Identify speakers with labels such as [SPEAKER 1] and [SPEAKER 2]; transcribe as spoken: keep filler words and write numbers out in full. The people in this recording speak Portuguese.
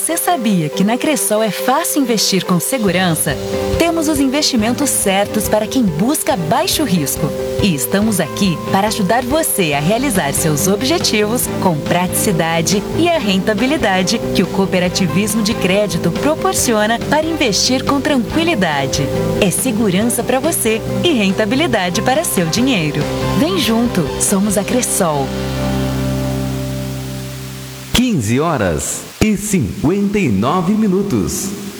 [SPEAKER 1] Você sabia que na Cressol é fácil investir com segurança? Temos os investimentos certos para quem busca baixo risco. E estamos aqui para ajudar você a realizar seus objetivos com praticidade e a rentabilidade que o cooperativismo de crédito proporciona para investir com tranquilidade. É segurança para você e rentabilidade para seu dinheiro. Vem junto, somos a Cressol.
[SPEAKER 2] quinze horas e cinquenta e nove minutos.